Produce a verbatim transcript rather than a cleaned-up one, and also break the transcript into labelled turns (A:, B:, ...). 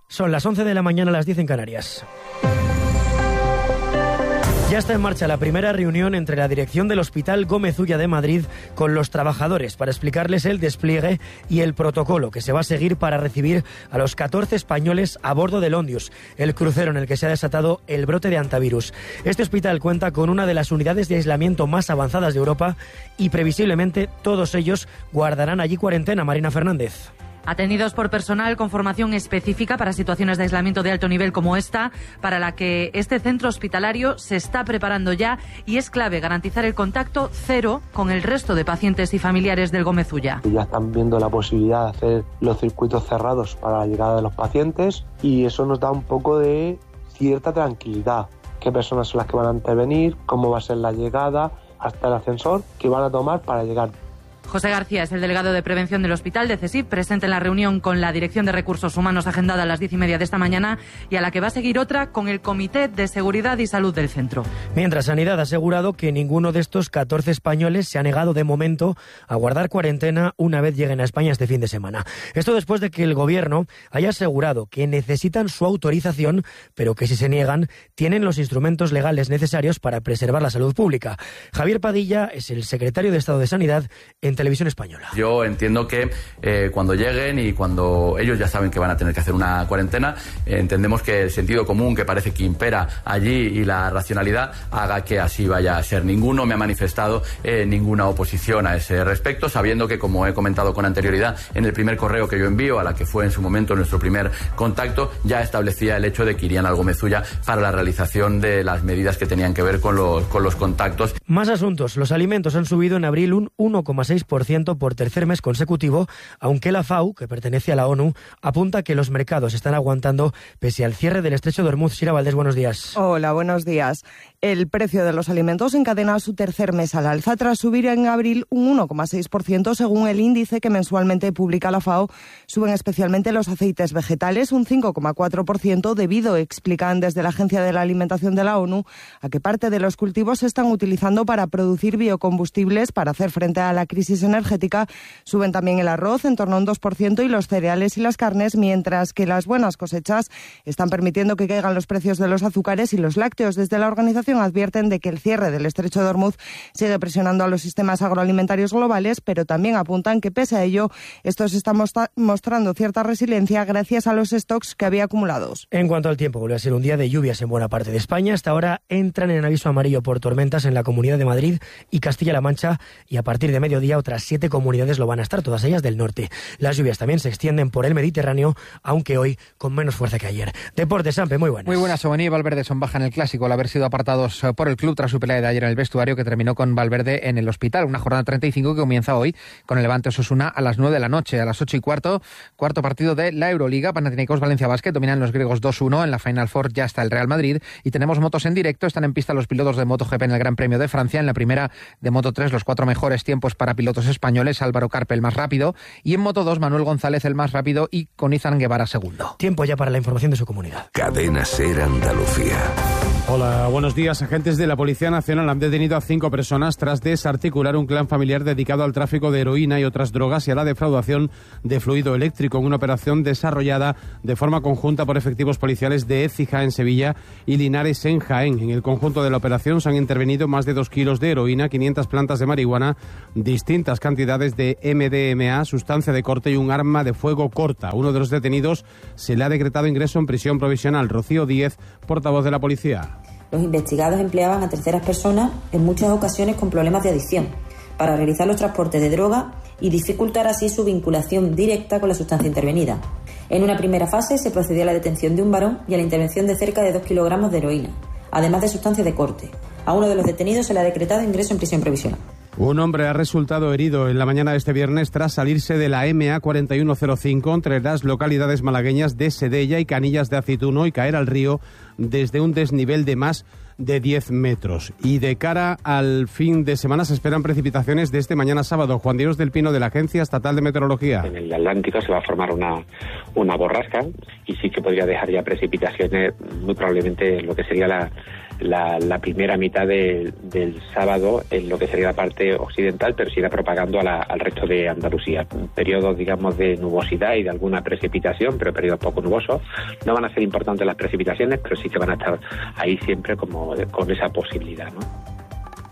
A: Son las once de la mañana, las diez en Canarias. Ya está en marcha la primera reunión entre la dirección del Hospital Gómez Ulla de Madrid con los trabajadores para explicarles el despliegue y el protocolo que se va a seguir para recibir a los catorce españoles a bordo del Ondius, el crucero en el que se ha desatado el brote de hantavirus. Este hospital cuenta con una de las unidades de aislamiento más avanzadas de Europa y previsiblemente todos ellos guardarán allí cuarentena. Marina Fernández.
B: Atendidos por personal con formación específica para situaciones de aislamiento de alto nivel como esta, para la que este centro hospitalario se está preparando ya, y es clave garantizar el contacto cero con el resto de pacientes y familiares del Gómez Ulla.
C: Ya están viendo la posibilidad de hacer los circuitos cerrados para la llegada de los pacientes y eso nos da un poco de cierta tranquilidad. ¿Qué personas son las que van a intervenir? ¿Cómo va a ser la llegada? Hasta el ascensor que van a tomar para llegar.
B: José García es el delegado de prevención del hospital de CESIF, presente en la reunión con la Dirección de Recursos Humanos agendada a las diez y media de esta mañana y a la que va a seguir otra con el Comité de Seguridad y Salud del centro.
A: Mientras Sanidad ha asegurado que ninguno de estos catorce españoles se ha negado de momento a guardar cuarentena una vez lleguen a España este fin de semana. Esto después de que el Gobierno haya asegurado que necesitan su autorización, pero que si se niegan tienen los instrumentos legales necesarios para preservar la salud pública. Javier Padilla es el secretario de Estado de Sanidad en Televisión Española.
D: Yo entiendo que eh, cuando lleguen y cuando ellos ya saben que van a tener que hacer una cuarentena, eh, entendemos que el sentido común que parece que impera allí y la racionalidad haga que así vaya a ser. Ninguno me ha manifestado eh, ninguna oposición a ese respecto, sabiendo que, como he comentado con anterioridad, en el primer correo que yo envío, a la que fue en su momento nuestro primer contacto, ya establecía el hecho de que irían al Gómez Ulla para la realización de las medidas que tenían que ver con los, con los contactos.
A: Más asuntos. Los alimentos han subido en abril un uno coma seis por ciento por tercer mes consecutivo, aunque la FAO, que pertenece a la ONU, apunta que los mercados están aguantando pese al cierre del estrecho de Hormuz. Sira Valdés, buenos días.
E: Hola, buenos días. El precio de los alimentos encadena su tercer mes al alza tras subir en abril un uno coma seis por ciento según el índice que mensualmente publica la FAO. Suben especialmente los aceites vegetales un cinco coma cuatro por ciento debido, explican desde la Agencia de la Alimentación de la ONU, a que parte de los cultivos se están utilizando para producir biocombustibles para hacer frente a la crisis energética. Suben también el arroz en torno a un dos por ciento y los cereales y las carnes, mientras que las buenas cosechas están permitiendo que caigan los precios de los azúcares y los lácteos. Desde la organización advierten de que el cierre del estrecho de Hormuz sigue presionando a los sistemas agroalimentarios globales, pero también apuntan que pese a ello, estos están mostra- mostrando cierta resiliencia gracias a los stocks que había acumulados.
A: En cuanto al tiempo, vuelve a ser un día de lluvias en buena parte de España. Hasta ahora entran en aviso amarillo por tormentas en la Comunidad de Madrid y Castilla-La Mancha, y a partir de mediodía otras siete comunidades lo van a estar, todas ellas del norte. Las lluvias también se extienden por el Mediterráneo, aunque hoy con menos fuerza que ayer. Deportes, Sampe, muy buenas.
F: Muy buenas, Sobení y Valverde son baja en el Clásico al haber sido apartados por el club tras su pelea de ayer en el vestuario, que terminó con Valverde en el hospital. Una jornada treinta y cinco que comienza hoy con el Levante Osasuna a las nueve de la noche. A las ocho y cuarto, cuarto partido de la Euroliga. Panathinaikos Valencia Basket dominan los griegos dos uno. En la Final Four ya está el Real Madrid y tenemos motos en directo. Están en pista los pilotos de MotoGP en el Gran Premio de Francia. En la primera de Moto tres, los cuatro mejores tiempos para pilotos españoles. Álvaro Carpe el más rápido, y en Moto dos Manuel González el más rápido y con Izan Guevara segundo.
A: Tiempo ya para la información de su comunidad.
G: Cadena SER Andalucía.
H: Hola, buenos días. Agentes de la Policía Nacional han detenido a cinco personas tras desarticular un clan familiar dedicado al tráfico de heroína y otras drogas y a la defraudación de fluido eléctrico en una operación desarrollada de forma conjunta por efectivos policiales de Écija en Sevilla y Linares en Jaén. En el conjunto de la operación se han intervenido más de dos kilos de heroína, quinientas plantas de marihuana, distintas cantidades de M D M A, sustancia de corte y un arma de fuego corta. Uno de los detenidos se le ha decretado ingreso en prisión provisional. Rocío Díez, portavoz de la policía.
I: Los investigados empleaban a terceras personas, en muchas ocasiones con problemas de adicción, para realizar los transportes de droga y dificultar así su vinculación directa con la sustancia intervenida. En una primera fase se procedió a la detención de un varón y a la intervención de cerca de dos kilogramos de heroína, además de sustancias de corte. A uno de los detenidos se le ha decretado ingreso en prisión provisional.
H: Un hombre ha resultado herido en la mañana de este viernes tras salirse de la M A cuarenta y uno cero cinco entre las localidades malagueñas de Sedella y Canillas de Acituno y caer al río desde un desnivel de más de diez metros. Y de cara al fin de semana se esperan precipitaciones desde mañana sábado. Juan Dios del Pino, de la Agencia Estatal de Meteorología.
J: En el Atlántico se va a formar una, una borrasca y sí que podría dejar ya precipitaciones muy probablemente en lo que sería la la, la primera mitad de, del sábado en lo que sería la parte occidental, pero se irá propagando a la, al resto de Andalucía. Periodos, digamos, de nubosidad y de alguna precipitación, pero periodos poco nubosos. No van a ser importantes las precipitaciones, pero sí que van a estar ahí siempre como con esa posibilidad, ¿no?